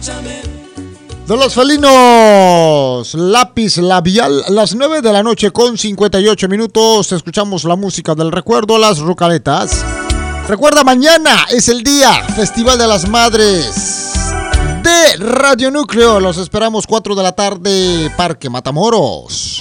De los felinos, Lápiz Labial, las 9 de la noche con 58 minutos. Escuchamos la música del recuerdo, las Rucaletas. Recuerda, mañana es el día Festival de las Madres de Radio Núcleo. Los esperamos 4 de la tarde, Parque Matamoros.